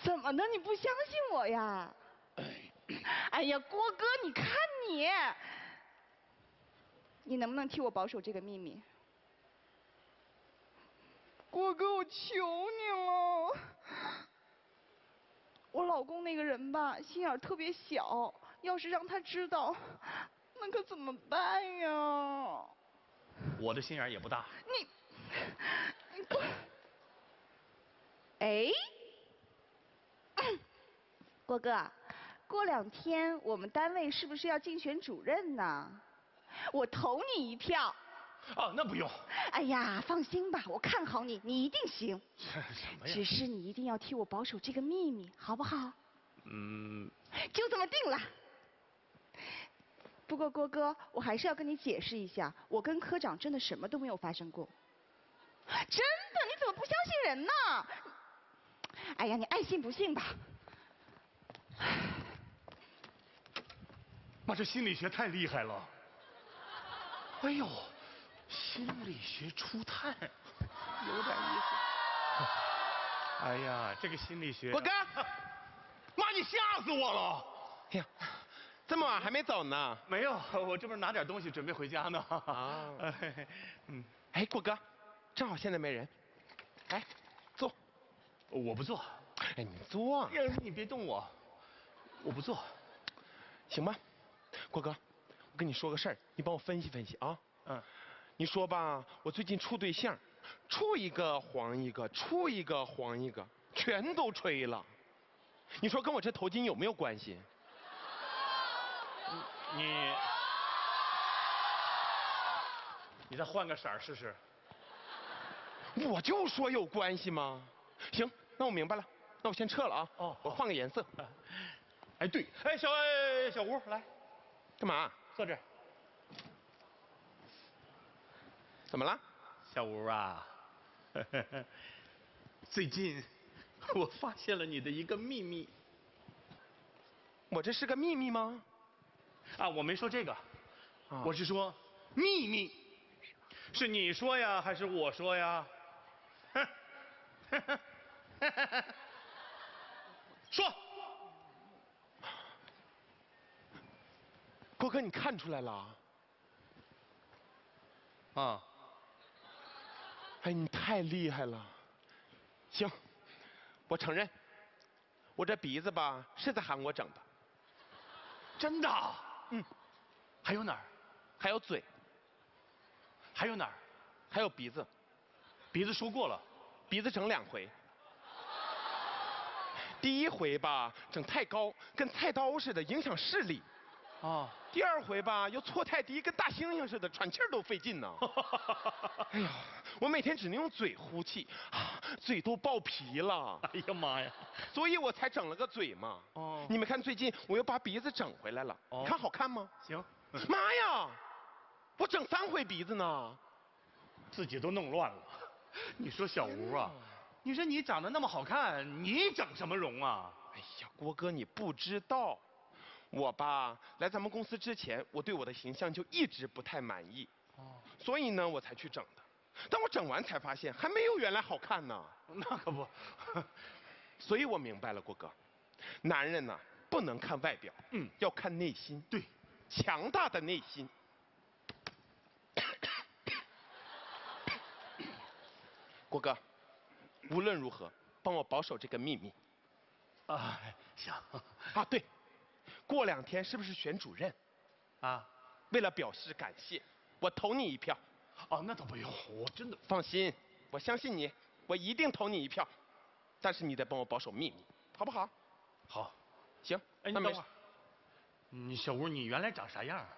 怎么的？你不相信我呀？哎呀，郭哥，你看你，你能不能替我保守这个秘密？郭哥，我求你了。我老公那个人吧，心眼特别小，要是让他知道，那可怎么办呀？ 我的心眼也不大。 你过，哎，郭哥，过2天我们单位是不是要竞选主任呢？我投你一票。 哦，那不用。 哎呀，放心吧，我看好你，你一定行。 什么呀？ 只是你一定要替我保守这个秘密，好不好？就这么定了。不过郭哥，我还是要跟你解释一下，我跟科长真的什么都没有发生过。真的，你怎么不相信人呢？哎呀，你爱信不信吧。 妈，这心理学太厉害了。哎呦，心理学初探，有点意思。哎呀，这个心理学…… 郭哥， 妈，你吓死我了！ 哎呀，这么晚还没走呢？ 没有，我这不是拿点东西准备回家呢。 啊，哎，郭哥，正好现在没人，哎，坐。 我不坐。 哎，你坐。 呀，你别动我，我不坐， 行吧？郭哥，我跟你说个事儿，你帮我分析分析啊。你说吧，我最近处对象，处一个黄一个，处一个黄一个，全都吹了。你说跟我这头巾有没有关系？ 你再换个色儿试试。 我就说有关系吗？行，那我明白了，那我先撤了啊。哦，我换个颜色。 哎，对，哎，小吴来， 干嘛？ 坐这儿。 怎么了？ 小吴啊，最近我发现了你的一个秘密。 我这是个秘密吗？ 啊，我没说这个，我是说秘密，是你说呀，还是我说呀？说。 郭哥，你看出来了？ 啊。 哎，你太厉害了。行，我承认，我这鼻子吧是在韩国整的。 真的？还有哪儿？ 还有嘴。 还有哪儿？ 还有鼻子。 鼻子说过了。 鼻子整2回。第1回吧整太高，跟菜刀似的，影响视力。第2回吧又错太低，跟大猩猩似的，喘气儿都费劲呢。哎呀，我每天只能用嘴呼气，嘴都爆皮了。 哎呀妈呀！ 所以我才整了个嘴嘛。你们看最近我又把鼻子整回来了，你看好看吗？ 行。 妈呀，我整3回鼻子呢， 自己都弄乱了。你说小吴啊，你说你长得那么好看，你整什么容啊？ 哎呀，郭哥你不知道。我吧，来咱们公司之前，我对我的形象就一直不太满意，所以呢，我才去整的。但我整完才发现，还没有原来好看呢。 那可不， 所以我明白了，郭哥，男人呢不能看外表，要看内心。 对， 强大的内心。郭哥，无论如何，帮我保守这个秘密。 啊，行。 啊，对。过2天是不是选主任？ 啊， 为了表示感谢，我投你1票。 哦，那倒不用，我真的放心，我相信你，我一定投你1票。但是你得帮我保守秘密，好不好？ 好。 行。 哎，你等会儿。你小吴，你原来长啥样？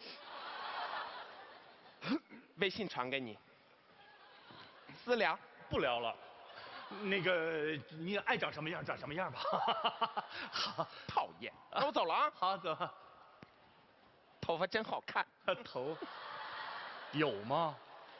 微信传给你，私聊。 不聊了。那个，你爱长什么样长什么样吧。好， 讨厌。那我走了啊。 好，走。 头发真好看。 头有吗？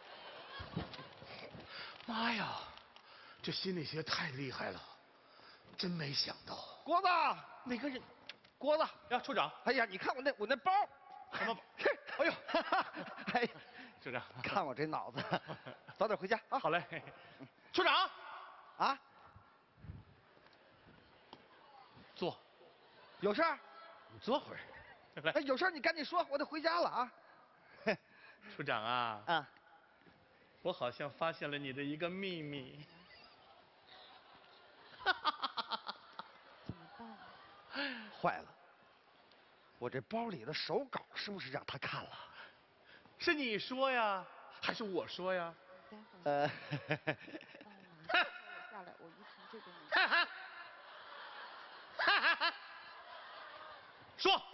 妈呀，这心理学太厉害了，真没想到。 郭子， 哪个人？ 郭子呀，处长。 哎呀，你看我那包。 什么包？ 哎呦，哎， 处长， 看我这脑子，早点回家啊。 好嘞。处长。 啊？ 有事儿？ 你坐会儿。来哎，，有事儿你赶紧说，我得回家了啊。 处长啊， 啊， 我好像发现了你的一个秘密。 怎么办？ 坏了，我这包里的手稿是不是让他看了？ 是你说呀，还是我说呀？ 待会儿我下来，我一从这边来。 说，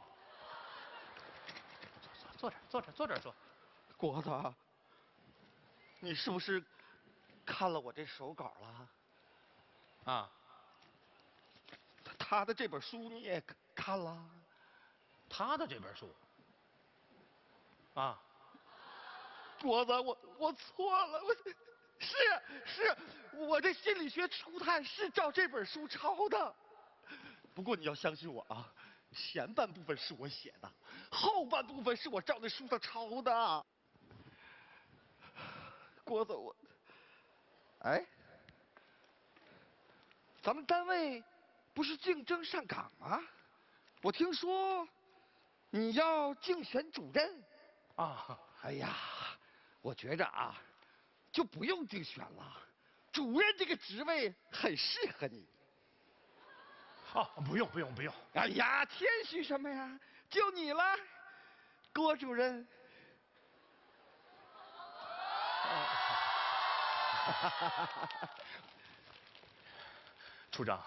坐这儿说。 果子，你是不是看了我这手稿了？ 啊， 他的这本书你也看了？ 他的这本书。啊， 果子，我错了，是，我这心理学初探是照这本书抄的。不过你要相信我啊，前半部分是我写的，后半部分是我照那书上抄的。果子，哎，咱们单位不是竞争上岗吗？我听说你要竞选主任。 啊， 哎呀，我觉着啊，就不用竞选了，主任这个职位很适合你。 哦，不用。 哎呀，谦虚什么呀？就你了，郭主任。 处长，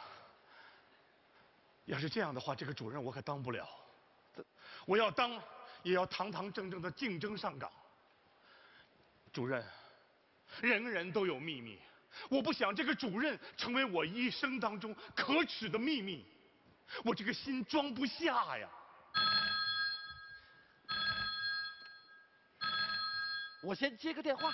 要是这样的话，这个主任我可当不了。我要当，也要堂堂正正的竞争上岗。主任，人人都有秘密，我不想这个主任成为我一生当中可耻的秘密，我这个心装不下呀。 我先接个电话啊。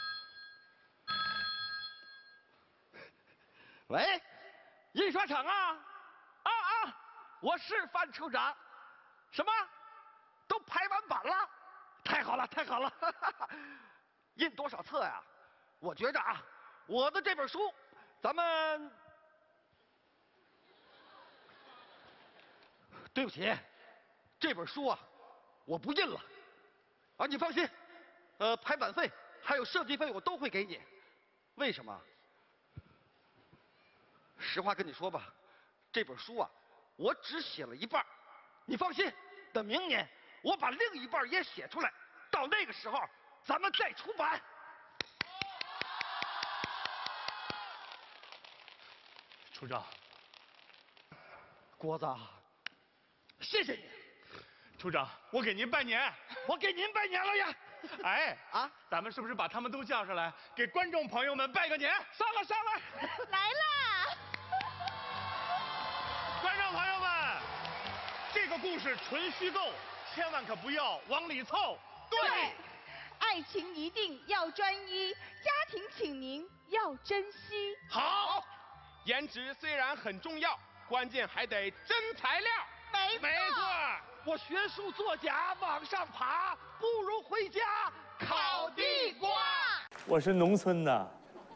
喂，印刷厂啊，我是范处长。什么？都排完版了？太好了，印多少册呀？我觉着啊，我的这本书，咱们对不起，这本书啊，我不印了。啊，你放心，排版费还有设计费我都会给你。为什么？实话跟你说吧，这本书啊，我只写了一半。你放心，等明年我把另一半也写出来，到那个时候咱们再出版。 处长， 郭子，谢谢你， 处长，我给您拜年。 我给您拜年了呀！ 哎， 啊， 咱们是不是把他们都叫上来，给观众朋友们拜个年？ 上来！ 来啦！ 观众朋友们，这个故事纯虚构，千万可不要往里凑。 对，爱情一定要专一，家庭请您要珍惜。 好，颜值虽然很重要，关键还得真材料。 没错。 我学术作假往上爬，不如回家烤地瓜。 我是农村的，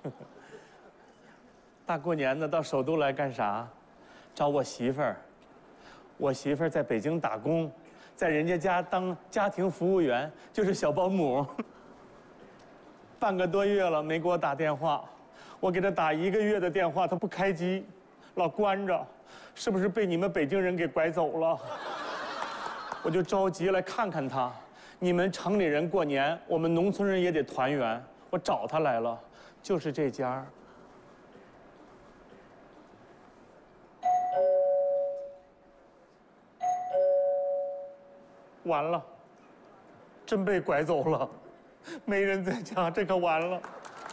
大过年的到首都来干啥？找我媳妇儿。我媳妇儿在北京打工，在人家家当家庭服务员，就是小保姆。半个多月了没给我打电话，我给她打1个月的电话，她不开机，老关着，是不是被你们北京人给拐走了？我就着急来看看她。你们城里人过年，我们农村人也得团圆。我找她来了，就是这家。完了，真被拐走了，没人在家，这可完了。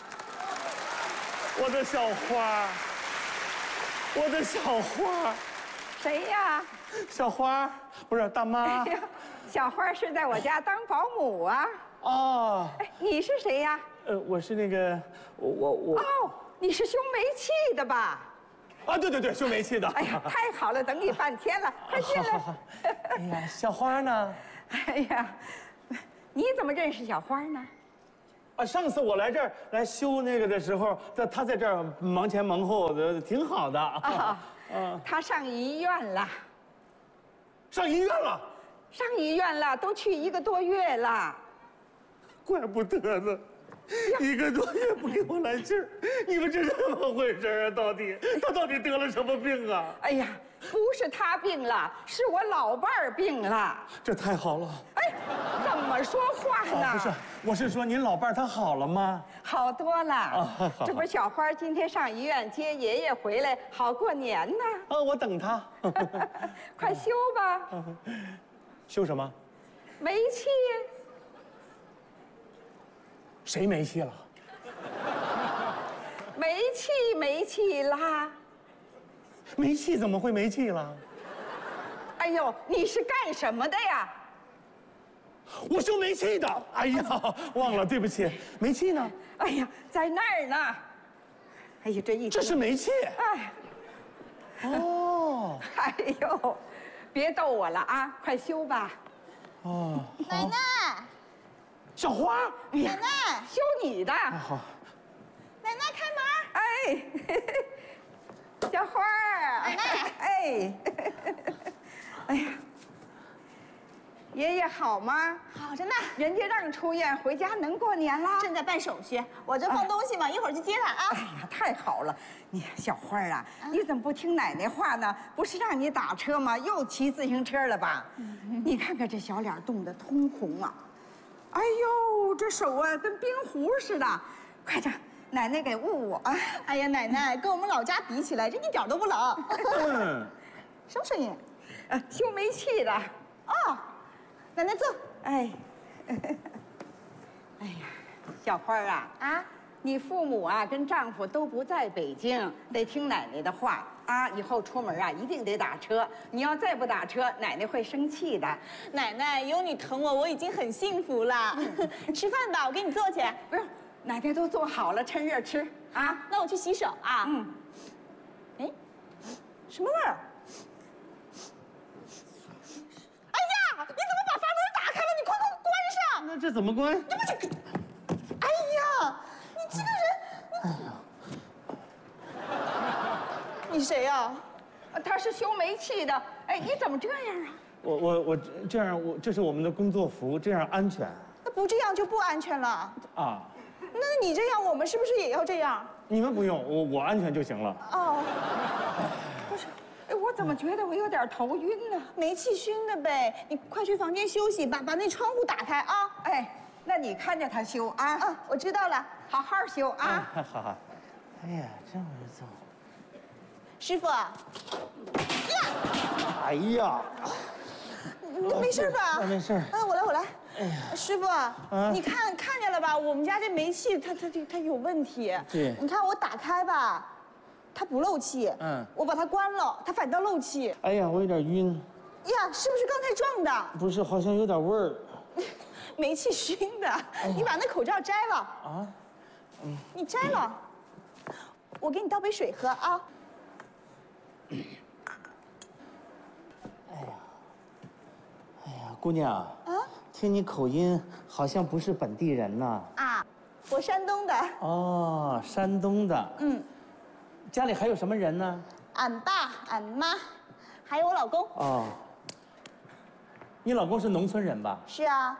我的小花，我的小花， 谁呀？ 小花，不是大妈。 哎呀，小花是在我家当保姆啊。 哦， 哎，你是谁呀？ 我是那个，我。 哦，你是修煤气的吧？ 啊，对，修煤气的。 哎呀，太好了，等你半天了，快进来。 好。哎呀，小花呢？ 哎呀，你怎么认识小花呢？ 啊，上次我来这儿来修那个的时候，她在这儿忙前忙后的，挺好的。 她上医院了。 上医院了。 上医院了，都去1个多月了。 怪不得呢，1个多月不给我来气儿，你们这是怎么回事啊？他到底得了什么病啊？ 哎呀，不是他病了，是我老伴儿病了。 这太好了。 哎，怎么说话呢？ 不是，我是说您老伴儿他好了吗？ 好多了。 好这不是小花今天上医院接爷爷回来，好过年呢。 我等他。 快休吧。 修什么？ 煤气。 谁没戏了？ 煤气啦。 没气怎么会没气了？ 哎呦，你是干什么的呀？ 我修煤气的。哎呀，忘了，对不起。煤气呢？ 哎呀，在那儿呢。哎呀， 这是煤气。 哎。 哦。 哎呦，别逗我了啊，快修吧。 哦。 奶奶。 小花。 奶奶，修你的。 好。 奶奶开门。 哎，小花儿。 奶奶。 哎。哎呀。爷爷好吗？ 好着呢， 人家让出院回家能过年了。 正在办手续，我这放东西嘛，一会儿去接他啊。 哎呀，太好了！你小花啊，你怎么不听奶奶话呢？不是让你打车吗？又骑自行车了吧？你看看这小脸冻得通红啊！哎呦，这手啊跟冰壶似的。快点，奶奶给捂捂啊！ 哎呀，奶奶跟我们老家比起来，这一点都不冷。什么声音？ 修煤气的。 哦。奶奶坐。 哎，哎呀，小花啊，你父母啊跟丈夫都不在北京，得听奶奶的话啊。以后出门啊一定得打车，你要再不打车，奶奶会生气的。 奶奶有你疼我，我已经很幸福了。吃饭吧，我给你做去。 不用，奶奶都做好了，趁热吃啊。 那我去洗手啊。哎，什么味儿？你怎么把阀门打开了？你快给我关上！ 那这怎么关？ 你不这个……哎呀，你这个人，你谁呀？ 他是修煤气的。哎，你怎么这样啊？ 我这样，这是我们的工作服，这样安全。 那不这样就不安全了啊？ 那你这样，我们是不是也要这样？ 你们不用，我安全就行了。 哦， 不是。哎，我怎么觉得我有点头晕呢？ 煤气熏的呗，你快去房间休息，把那窗户打开啊！ 哎，那你看着他修啊。 我知道了， 好好修啊。 好。哎呀，这么走。 师傅。呀！ 哎呀， 你没事吧？ 没事。 我来。哎呀，师傅，你看见了吧？我们家这煤气它有问题。 对。 你看我打开吧。它不漏气，我把它关了，它反倒漏气。 哎呀，我有点晕。 呀，是不是刚才撞的？ 不是，好像有点味儿。 煤气熏的，你把那口罩摘了。啊？你摘了，我给你倒杯水喝啊。 哎呀，姑娘。听你口音，好像不是本地人呐。 我山东的。 哦，山东的。家里还有什么人呢？ 俺爸、俺妈，还有我老公。 哦，你老公是农村人吧？ 是啊。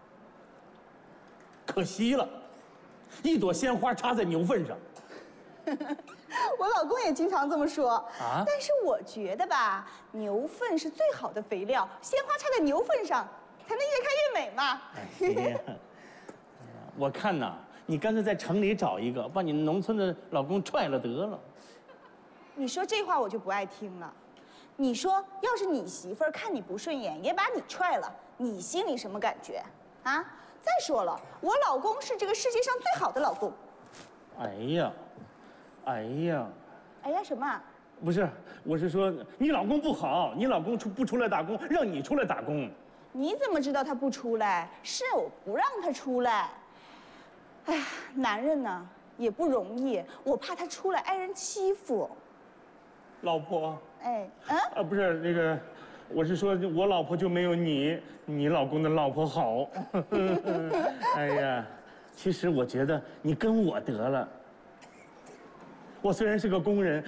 可惜了，一朵鲜花插在牛粪上。 我老公也经常这么说。但是我觉得吧，牛粪是最好的肥料，鲜花插在牛粪上，才能越看越美嘛。 哎呀，我看呐，你干脆在城里找一个，把你农村的老公踹了得了。 你说这话我就不爱听了。你说，要是你媳妇儿看你不顺眼，也把你踹了，你心里什么感觉？啊？再说了，我老公是这个世界上最好的老公。 哎呀，哎呀， 哎呀什么？ 不是，我是说你老公不好，你老公不出来打工，让你出来打工。 你怎么知道他不出来？是我不让他出来。哎呀，男人呢也不容易，我怕他出来挨人欺负。 老婆。 哎， 不是那个，我是说我老婆就没有你老公的老婆好。哎呀，其实我觉得你跟我得了。我虽然是个工人。